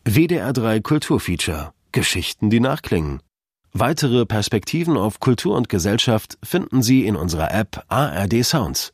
WDR 3 Kulturfeature: Geschichten, die nachklingen. Weitere Perspektiven auf Kultur und Gesellschaft finden Sie in unserer App ARD Sounds.